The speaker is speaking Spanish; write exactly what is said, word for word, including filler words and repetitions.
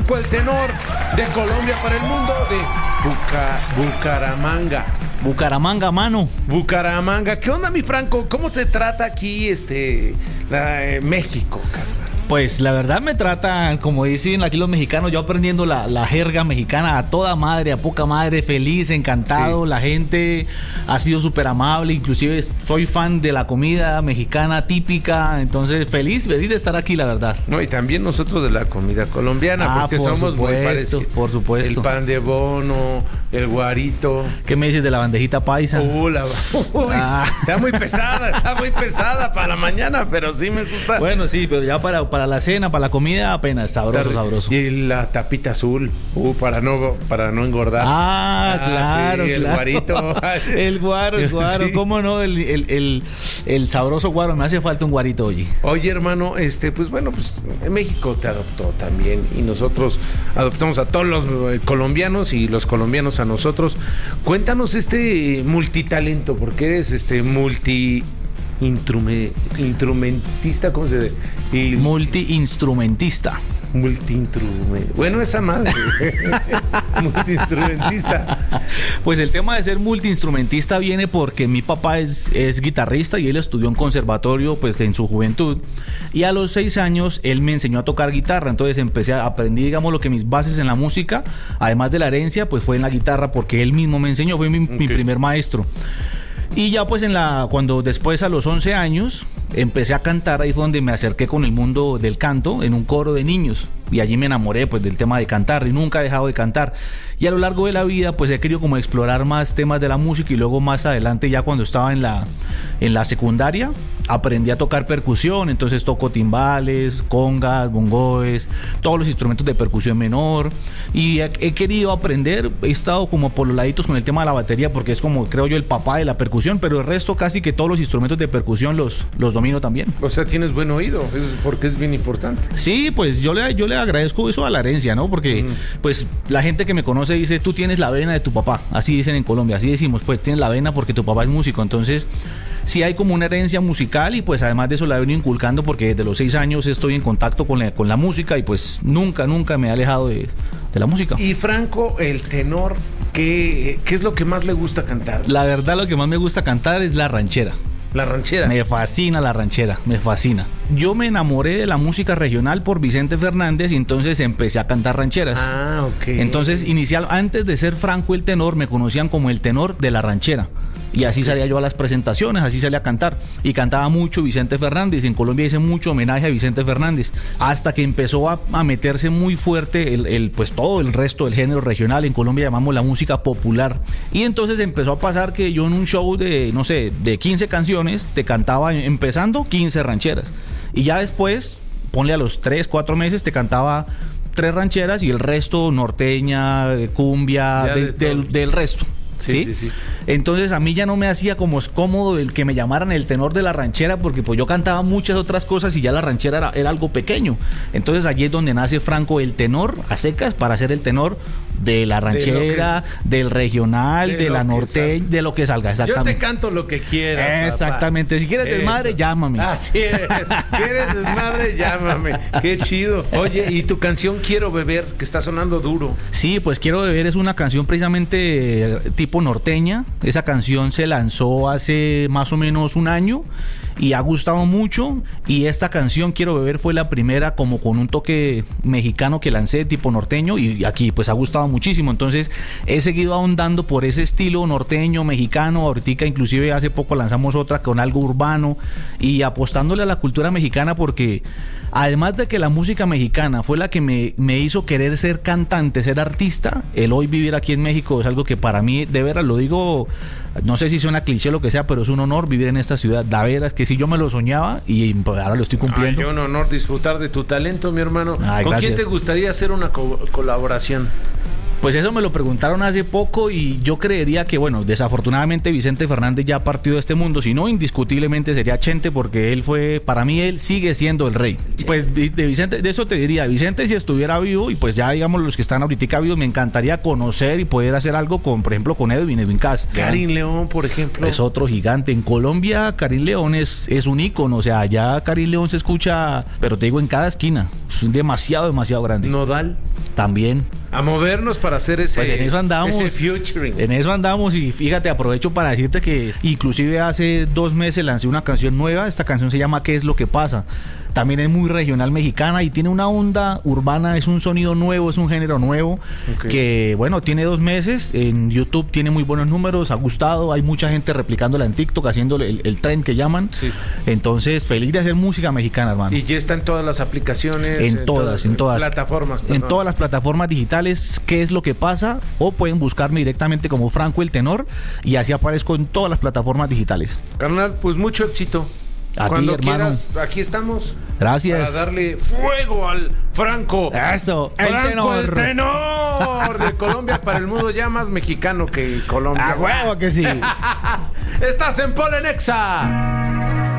Franco, el tenor de Colombia para el mundo, de Buca, Bucaramanga. Bucaramanga, mano. Bucaramanga. ¿Qué onda, mi Franco? ¿Cómo te trata aquí este la, eh, México, carnal? Pues la verdad me tratan, como dicen aquí los mexicanos, yo aprendiendo la, la jerga mexicana a toda madre, a poca madre, feliz, encantado. Sí. La gente ha sido súper amable, inclusive soy fan de la comida mexicana típica, entonces feliz, feliz de estar aquí, la verdad. No, y también nosotros de la comida colombiana, ah, porque por somos supuesto, muy parecidos. Por supuesto. El pan de bono, el guarito. ¿Qué me dices de la bandejita paisa? Uh, la... Uy, ah. Está muy pesada, está muy pesada para la mañana, pero sí me gusta. Bueno, sí, pero ya para... para la cena, para la comida, apenas sabroso, sabroso. Y la tapita azul, uh, para no para no engordar. Ah, ah claro, sí, el claro. guarito. El guaro, el guaro, sí. ¿Cómo no? El, el, el, el sabroso guaro, me hace falta un guarito, oye. Oye, hermano, este, pues bueno, pues México te adoptó también y nosotros adoptamos a todos los eh, colombianos y los colombianos a nosotros. Cuéntanos este multitalento, porque eres este multi Intrume, instrumentista, ¿cómo se dice? Y, multi-instrumentista. Multi-instrumentista. Bueno, esa madre. Multi-instrumentista. Pues el tema de ser multi-instrumentista viene porque mi papá es, es guitarrista y él estudió en conservatorio pues en su juventud. Y a los seis años él me enseñó a tocar guitarra. Entonces empecé a aprender, digamos, lo que mis bases en la música, además de la herencia, pues fue en la guitarra porque él mismo me enseñó, fue mi, okay. mi primer maestro. Y ya pues en la cuando después a los once años empecé a cantar, ahí fue donde me acerqué con el mundo del canto en un coro de niños y allí me enamoré pues del tema de cantar y nunca he dejado de cantar. Y a lo largo de la vida pues he querido como explorar más temas de la música y luego más adelante ya cuando estaba en la en la secundaria aprendí a tocar percusión, entonces toco timbales, congas, bongoes, todos los instrumentos de percusión menor y he, he querido aprender, he estado como por los laditos con el tema de la batería porque es como creo yo el papá de la percusión, pero el resto casi que todos los instrumentos de percusión los, los domino también. O sea, tienes buen oído, es porque es bien importante. Sí, pues yo le, yo le agradezco eso a la herencia, ¿no? Porque mm. pues la gente que me conoce dice, tú tienes la vena de tu papá, así dicen en Colombia, así decimos, pues tienes la vena porque tu papá es músico, entonces sí hay como una herencia musical y pues además de eso la he venido inculcando porque desde los seis años estoy en contacto con la, con la música y pues nunca, nunca me he alejado de, de la música. Y Franco, el tenor, ¿qué, ¿qué es lo que más le gusta cantar? La verdad lo que más me gusta cantar es la ranchera. La ranchera. Me fascina la ranchera, me fascina. Yo me enamoré de la música regional por Vicente Fernández y entonces empecé a cantar rancheras. Ah, ok. Entonces, inicial, antes de ser Franco el tenor, me conocían como el tenor de la ranchera. Y así okay. salía yo a las presentaciones, así salía a cantar. Y cantaba mucho Vicente Fernández. En Colombia hice mucho homenaje a Vicente Fernández. Hasta que empezó a, a meterse muy fuerte el, el, pues todo el resto del género regional. En Colombia llamamos la música popular. Y entonces empezó a pasar que yo en un show de, no sé, de quince canciones, te cantaba empezando quince rancheras. Y ya después, ponle a los tres, cuatro meses, te cantaba tres rancheras y el resto norteña, cumbia, de, de del, del resto. ¿Sí? Sí, sí, sí. Entonces a mí ya no me hacía como cómodo el que me llamaran el tenor de la ranchera porque pues yo cantaba muchas otras cosas y ya la ranchera era, era algo pequeño. Entonces allí es donde nace Franco el tenor a secas para ser el tenor de la ranchera, de que, del regional, de, de la norteña, de lo que salga, exactamente. Yo te canto lo que quieras. Exactamente. Papá. Si quieres desmadre, Eso. llámame. Así es. ¿Quieres desmadre? Llámame. Qué chido. Oye, ¿y tu canción Quiero Beber, que está sonando duro? Sí, pues Quiero Beber es una canción precisamente tipo norteña. Esa canción se lanzó hace más o menos un año y ha gustado mucho. Y esta canción Quiero Beber fue la primera como con un toque mexicano que lancé tipo norteño y aquí pues ha gustado muchísimo, entonces he seguido ahondando por ese estilo norteño, mexicano. Ahorita inclusive hace poco lanzamos otra con algo urbano y apostándole a la cultura mexicana porque además de que la música mexicana fue la que me, me hizo querer ser cantante, ser artista, el hoy vivir aquí en México es algo que para mí, de veras, lo digo, no sé si suena cliché o lo que sea, pero es un honor vivir en esta ciudad, de veras que si yo me lo soñaba y ahora lo estoy cumpliendo. Ay, un honor disfrutar de tu talento, mi hermano. Ay, ¿Con gracias. quién te gustaría hacer una co- colaboración? Pues eso me lo preguntaron hace poco y yo creería que, bueno, desafortunadamente Vicente Fernández ya partió de este mundo, si no, indiscutiblemente sería Chente, porque él fue, para mí él sigue siendo el rey. Pues de, de Vicente, de eso te diría, Vicente si estuviera vivo, y pues ya digamos los que están ahorita vivos, me encantaría conocer y poder hacer algo con, por ejemplo, con Edwin, Edwin Cass. Karim León, por ejemplo. Es otro gigante. En Colombia, Karim León es, es un ícono, o sea, allá Karim León se escucha, pero te digo, en cada esquina. Es demasiado, demasiado grande. Nodal. También. A movernos para hacer ese, pues en eso andamos, ese featuring. En eso andamos y fíjate, aprovecho para decirte que inclusive hace dos meses lancé una canción nueva. Esta canción se llama ¿Qué es lo que pasa? También es muy regional mexicana y tiene una onda urbana, es un sonido nuevo, es un género nuevo, okay. Que bueno, tiene dos meses, en YouTube tiene muy buenos números, ha gustado, hay mucha gente replicándola en TikTok, haciendo el, el trend que llaman, sí. Entonces feliz de hacer música mexicana, hermano. Y ya está en todas las aplicaciones, en, en todas, todas, en todas plataformas, perdón. En todas las plataformas digitales, ¿Qué es lo que pasa? O pueden buscarme directamente como Franco el Tenor y así aparezco en todas las plataformas digitales. Carnal, pues mucho éxito. A Cuando ti, quieras, aquí estamos. Gracias. Para darle fuego al Franco. Eso, el Franco, tenor. El tenor de Colombia para el mundo, ya más mexicano que Colombia. A huevo que sí. Estás en Polenexa.